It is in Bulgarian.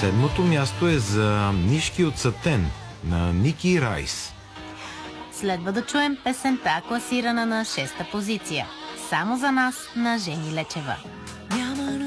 Седмото място е за Нишки от Сатен на Ники Райс. Следва да чуем песента, класирана на 6-та позиция. Само за нас на Жени Лечева.